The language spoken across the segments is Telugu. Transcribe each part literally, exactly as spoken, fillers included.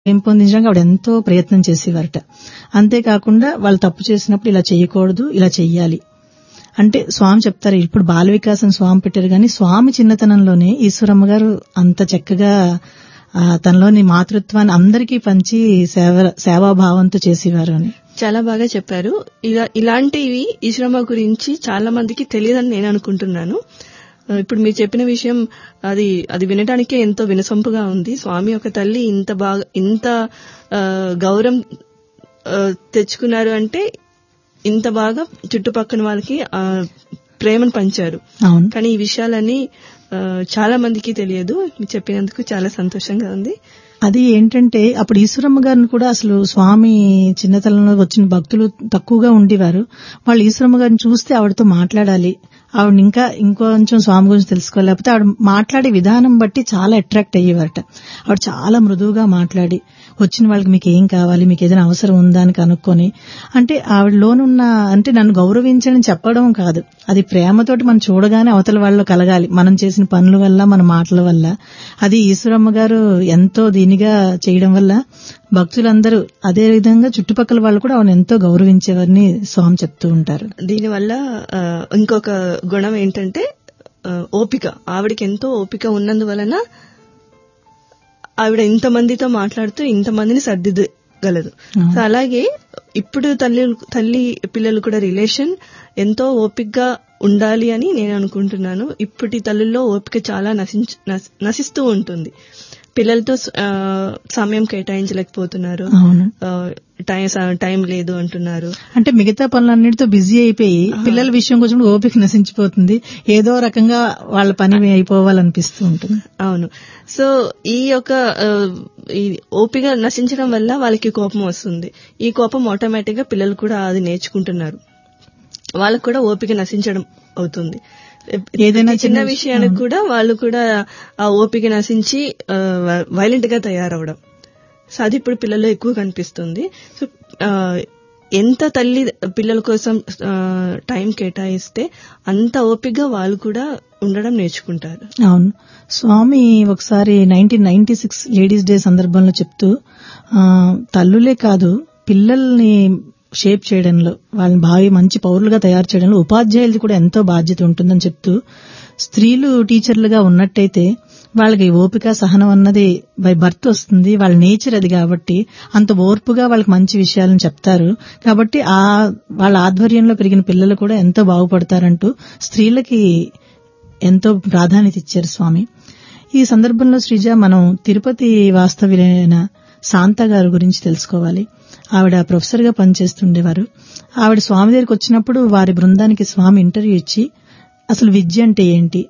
పెంపొందించడానికి ఆవిడ ఎంతో ప్రయత్నం చేసేవారట. అంతేకాకుండా వాళ్ళు తప్పు చేసినప్పుడు ఇలా చేయకూడదు, ఇలా చెయ్యాలి అంటే స్వామి చెప్తారు. ఇప్పుడు బాల వికాసం స్వామి పెట్టారు కానీ స్వామి చిన్నతనంలోనే ఈశ్వరమ్మ గారు అంత చక్కగా తనలోని మాతృత్వాన్ని అందరికీ పంచి సేవ సేవాభావంతో చేసేవారు అని చాలా బాగా చెప్పారు. ఇలా ఇలాంటివి ఈశ్వరమ్మ గురించి చాలా మందికి తెలియదని నేను అనుకుంటున్నాను. ఇప్పుడు మీరు చెప్పిన విషయం అది అది వినడానికే ఎంతో వినసొంపుగా ఉంది. స్వామి ఒక తల్లి ఇంత బాగా ఇంత గౌరవం తెచ్చుకున్నారు అంటే ఇంత బాగా చుట్టుపక్కల వాళ్ళకి ప్రేమను పంచారు. కానీ ఈ విషయాలన్నీ చాలా మందికి తెలియదు. చెప్పినందుకు చాలా సంతోషంగా ఉంది. అది ఏంటంటే అప్పుడు ఈశ్వరమ్మ గారిని కూడా అసలు స్వామి చిన్నతనంలో వచ్చిన భక్తులు తక్కువగా ఉండేవారు. వాళ్ళు ఈశ్వరమ్మ గారిని చూస్తే ఆవిడతో మాట్లాడాలి, ఆవిడ ఇంకా ఇంకొంచెం స్వామి గురించి తెలుసుకోవాలి, లేకపోతే ఆవిడ మాట్లాడే విధానం బట్టి చాలా అట్రాక్ట్ అయ్యేవారట. ఆవిడ చాలా మృదువుగా మాట్లాడి వచ్చిన వాళ్ళకి మీకు ఏం కావాలి, మీకు ఏదైనా అవసరం ఉందా అని కనుక్కొని, అంటే ఆవిడలోనున్న అంటే నన్ను గౌరవించని చెప్పడం కాదు, అది ప్రేమతోటి మనం చూడగానే అవతల వాళ్ళు కలగాలి మనం చేసిన పనుల వల్ల మన మాటల వల్ల. అది ఈశ్వరమ్మ గారు ఎంతో దీనిగా చేయడం వల్ల భక్తులందరూ అదే విధంగా చుట్టుపక్కల వాళ్ళు కూడా ఆవిడ ఎంతో గౌరవించేవారని స్వామి చెప్తూ ఉంటారు. దీనివల్ల ఇంకొక గుణం ఏంటంటే ఓపిక. ఆవిడకి ఎంతో ఓపిక ఉన్నందువలన ఆవిడ ఇంతమందితో మాట్లాడుతూ ఇంతమందిని సర్దిద్దగలదు. సో అలాగే ఇప్పుడు తల్లి తల్లి పిల్లలు కూడా రిలేషన్ ఎంతో ఓపికగా ఉండాలి అని నేను అనుకుంటున్నాను. ఇప్పటి తల్లుల్లో ఓపిక చాలా నశించ నశిస్తూ ఉంటుంది. పిల్లలతో సమయం కేటాయించలేకపోతున్నారు, టైం లేదు అంటున్నారు. అంటే మిగతా పనులన్నిటితో బిజీ అయిపోయి పిల్లల విషయం కొంచెం ఓపిక నశించిపోతుంది, ఏదో రకంగా వాళ్ళ పని అయిపోవాలనిపిస్తూ ఉంటుంది. అవును. సో ఈ యొక్క ఈ ఓపిక నశించడం వల్ల వాళ్ళకి కోపం వస్తుంది. ఈ కోపం ఆటోమేటిక్ గా పిల్లలు కూడా అది నేర్చుకుంటున్నారు. వాళ్ళకు కూడా ఓపిక నశించడం అవుతుంది. ఏదైనా చిన్న విషయానికి కూడా వాళ్ళు కూడా ఆ ఓపిక నశించి వైలెంట్ గా తయారవడం. సో అది ఇప్పుడు పిల్లల్లో ఎక్కువ కనిపిస్తుంది. సో ఎంత తల్లి పిల్లల కోసం టైం కేటాయిస్తే అంత ఓపికగా వాళ్ళు కూడా ఉండడం నేర్చుకుంటారు. అవును. స్వామి ఒకసారి nineteen ninety six ladies day సందర్భంలో చెప్తూ తల్లులే కాదు పిల్లల్ని షేప్ చేయడంలో, వాళ్ళని బాగా మంచి పౌరులుగా తయారు చేయడంలో ఉపాధ్యాయులది కూడా ఎంతో బాధ్యత ఉంటుందని చెప్తూ, స్త్రీలు టీచర్లుగా ఉన్నట్టయితే వాళ్ళకి ఓపిక సహనం అన్నది బై బర్త్ వస్తుంది, వాళ్ళ నేచర్ అది కాబట్టి అంత ఓర్పుగా వాళ్ళకి మంచి విషయాలను చెప్తారు. కాబట్టి ఆ వాళ్ళ ఆధ్వర్యంలో పెరిగిన పిల్లలు కూడా ఎంతో బాగుపడతారంటూ స్త్రీలకి ఎంతో ప్రాధాన్యత ఇచ్చారు స్వామి. ఈ సందర్భంలో శ్రీజ మనం తిరుపతి వాస్తవ్యులైన శాంత గారి గురించి తెలుసుకోవాలి. ఆవిడ ప్రొఫెసర్ గా పనిచేస్తుండేవారు. ఆవిడ స్వామి దగ్గరికి వచ్చినప్పుడు వారి బృందానికి స్వామి ఇంటర్వ్యూ ఇచ్చి అసలు విద్య అంటే ఏంటి,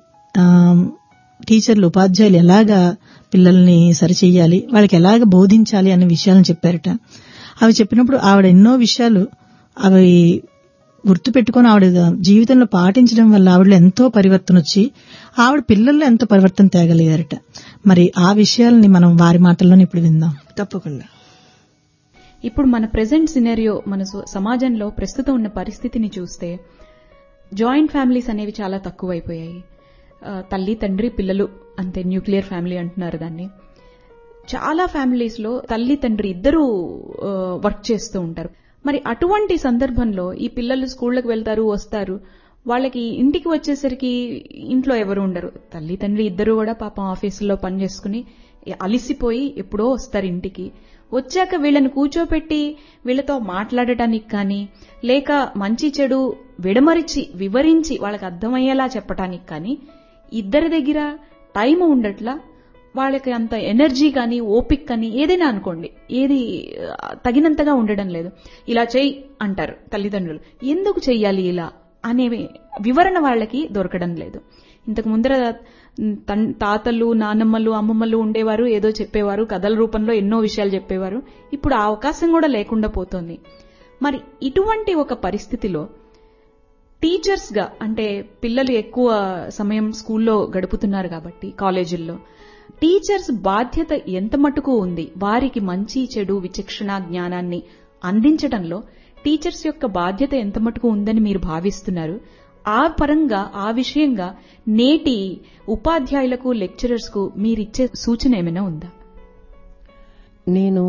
టీచర్లు ఉపాధ్యాయులు ఎలాగా పిల్లల్ని సరిచెయ్యాలి, వాళ్ళకి ఎలాగ బోధించాలి అనే విషయాలను చెప్పారట. అవి చెప్పినప్పుడు ఆవిడ ఎన్నో విషయాలు అవి గుర్తు పెట్టుకుని ఆవిడ జీవితంలో పాటించడం వల్ల ఆవిడలో ఎంతో పరివర్తన వచ్చి ఆవిడ పిల్లల్లో ఎంతో పరివర్తన తేగలిగారట. మరి ఆ విషయాలని మనం వారి మాటల్లోనే ఇప్పుడు విందాం. తప్పకుండా. ఇప్పుడు మన ప్రెజెంట్ సినారియో, మన సమాజంలో ప్రస్తుతం ఉన్న పరిస్థితిని చూస్తే జాయింట్ ఫ్యామిలీస్ అనేవి చాలా తక్కువైపోయాయి. తల్లి తండ్రి పిల్లలు అంతే, న్యూక్లియర్ ఫ్యామిలీ అంటున్నారు దాన్ని. చాలా ఫ్యామిలీస్ లో తల్లి తండ్రి ఇద్దరూ వర్క్ చేస్తూ ఉంటారు. మరి అటువంటి సందర్భంలో ఈ పిల్లలు స్కూళ్లకు వెళ్తారు, వస్తారు, వాళ్ళకి ఇంటికి వచ్చేసరికి ఇంట్లో ఎవరు ఉండరు. తల్లి తండ్రి ఇద్దరు కూడా పాపం ఆఫీసుల్లో పని చేసుకుని అలిసిపోయి ఎప్పుడో వస్తారు ఇంటికి. వచ్చాక వీళ్ళని కూర్చోపెట్టి వీళ్ళతో మాట్లాడటానికి కానీ, లేక మంచి చెడు విడమరిచి వివరించి వాళ్ళకి అర్థమయ్యేలా చెప్పటానికి కానీ ఇద్దరి దగ్గర టైం ఉండట్లా. వాళ్ళకి అంత ఎనర్జీ కానీ ఓపిక కానీ ఏదైనా అనుకోండి, ఏది తగినంతగా ఉండడం లేదు. ఇలా చెయ్యి అంటారు తల్లిదండ్రులు, ఎందుకు చెయ్యాలి ఇలా అనే వివరణ వాళ్ళకి దొరకడం లేదు. ఇంతకు ముందర తాతలు నానమ్మలు అమ్మమ్మలు ఉండేవారు, ఏదో చెప్పేవారు, కథల రూపంలో ఎన్నో విషయాలు చెప్పేవారు. ఇప్పుడు ఆ అవకాశం కూడా లేకుండా పోతోంది. మరి ఇటువంటి ఒక పరిస్థితిలో టీచర్స్ గా, అంటే పిల్లలు ఎక్కువ సమయం స్కూల్లో గడుపుతున్నారు కాబట్టి కాలేజీల్లో, టీచర్స్ బాధ్యత ఎంత మటుకు ఉంది? వారికి మంచి చెడు విచక్షణ జ్ఞానాన్ని అందించడంలో టీచర్స్ యొక్క బాధ్యత ఎంత మటుకు ఉందని మీరు భావిస్తున్నారు? ఆ పరంగా ఆ విషయంగా నేటి ఉపాధ్యాయులకు లెక్చరర్స్ కు మీరిచ్చే సూచన ఏమైనా ఉందా? నేను